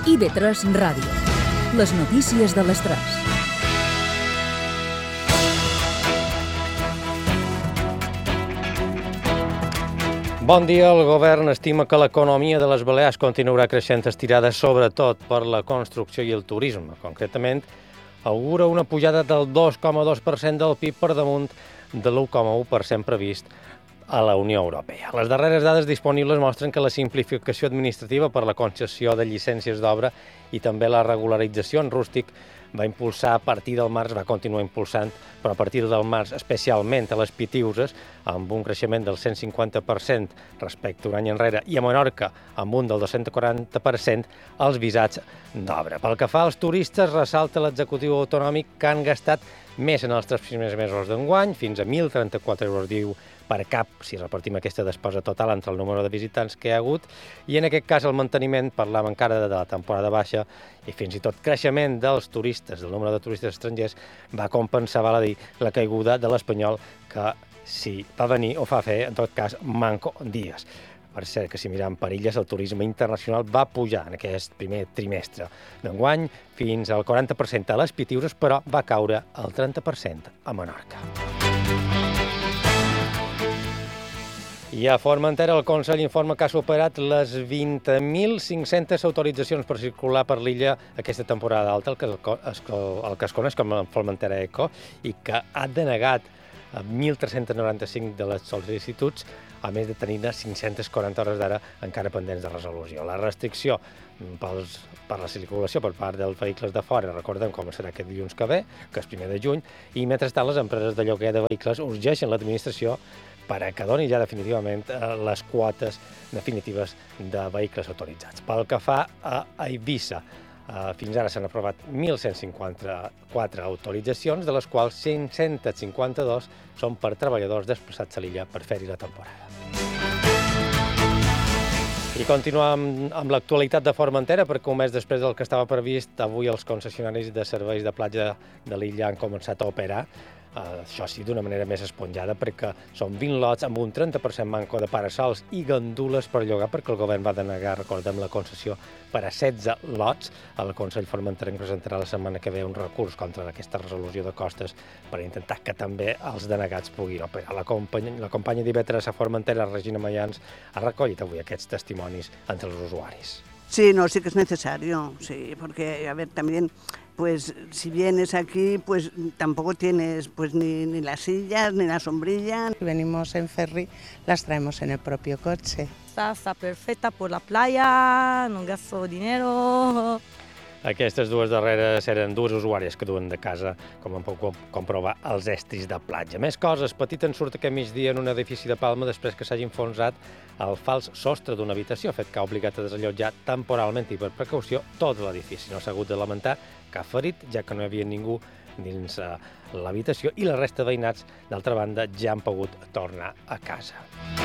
IB3 Ràdio. Les notícies de les 3. Bon dia. El govern estima que l'economia de les Balears continuarà creixent estirada sobretot per la construcció i el turisme. Concretament, augura una pujada del 2,2% del PIB per damunt de l'1,1% previst a la Unió Europea. Les darreres dades disponibles mostren que la simplificació administrativa per la concessió de llicències d'obra i també la regularització en rústic va impulsar a partir del març, va continuar impulsant, però a partir del març, especialment a les Pitiüses, amb un creixement del 150% respecte a un any enrere, i a Menorca, amb un del 240%, els visats d'obra. Pel que fa als turistes, ressalta l'executiu autonòmic que han gastat més en els 3 primers mesos d'enguany, fins a 1.034 euros, diu, per cap, si repartim aquesta despesa total entre el número de visitants que hi ha hagut, i en aquest cas el manteniment, parlàvem encara de la temporada baixa, i fins i tot creixement dels turistes, del número de turistes estrangers, va compensar, val a dir, la caiguda de l'espanyol, que si va venir o fa fer, en tot cas, manco dies. Per cert, que si mirem per illes, el turisme internacional va pujar en aquest primer trimestre d'enguany fins al 40% a les Pitiüses, però va caure el 30% a Menorca. I a Formentera, el Consell informa que ha superat les 20.500 autoritzacions per circular per l'illa aquesta temporada alta, el que es coneix com el Formentera Eco, i que ha denegat 1.395 de les sol·licituds, a més de tenir 540 hores d'ara encara pendents de resolució. La restricció per la circulació per part dels vehicles de fora, recordem com serà aquest dilluns que ve, que és 1 de juny, i mentrestant les empreses de lloguer de vehicles urgeixen l'administració per a que doni ja definitivament les quotes definitives de vehicles autoritzats. Pel que fa a Eivissa, fins ara s'han aprovat 1.154 autoritzacions, de les quals 552 són per treballadors desplaçats a l'illa per fer-hi la temporada. I continuem amb l'actualitat de Formentera, perquè un mes després del que estava previst, avui els concessionaris de serveis de platja de l'illa han començat a operar. Això sí, d'una manera més esponjada, perquè són 20 lots amb un 30% manco de parasols i gandules per llogar, perquè el govern va denegar, recordem, la concessió per a 16 lots. El Consell Formenterenc presentarà la setmana que ve un recurs contra aquesta resolució de costes per intentar que també els denegats puguin operar. La companya d'IB3 a Formentera, Regina Mayans, ha recollit avui aquests testimonis entre els usuaris. Sí, no, sí que es necesario, sí, porque, a ver, también, pues, si vienes aquí, pues, tampoco tienes, pues, ni las sillas, ni la sombrilla. Si venimos en ferry, las traemos en el propio coche. Está perfecta por la playa, no gasto dinero. Aquestes dues darreres eren dues usuàries que duen de casa, com han pogut comprovar, els estris de platja. Més coses. Petit en surt aquest migdia en un edifici de Palma després que s'hagi enfonsat el fals sostre d'una habitació, fet que ha obligat a desallotjar temporalment i per precaució tot l'edifici. No s'ha hagut de lamentar cap ferit, ja que no hi havia ningú dins l'habitació i la resta de veïnats, d'altra banda, ja han pogut tornar a casa.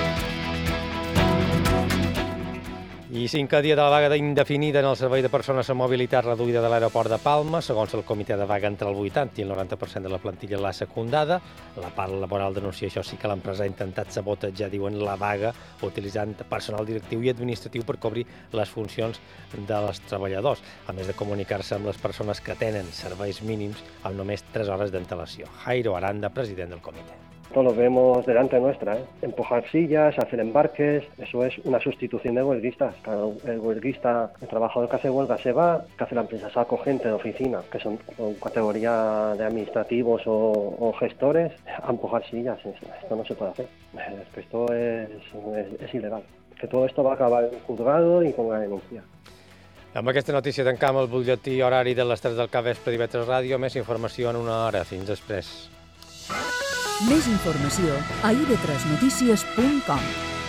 I 5è dia de la vaga indefinida en el servei de persones amb mobilitat reduïda de l'aeroport de Palma. Segons el comitè de vaga, entre el 80 i el 90% de la plantilla l'ha secundada. La part laboral denuncia això sí que l'empresa ha intentat sabotejar, diuen, la vaga, utilitzant personal directiu i administratiu per cobrir les funcions dels treballadors, a més de comunicar-se amb les persones que tenen serveis mínims amb només 3 hores d'antelació. Jairo Aranda, president del comitè. Todos lo vemos delante nuestra, empujar sillas, hacer embarques, eso es una sustitución de huelguistas. Claro, el trabajador que hace huelga se va, que hace la empresa, saco gente de oficina, que son con categoría de administrativos o gestores, a empujar sillas. Esto no se puede hacer, es que esto es ilegal. Que todo esto va a acabar en juzgado y con una denuncia. Amb aquesta notícia tancam el butlletí horari de les 3 del capvespre d'IB3 Ràdio. Més informació en una hora. Fins després. Més informació a ib3notícies.com.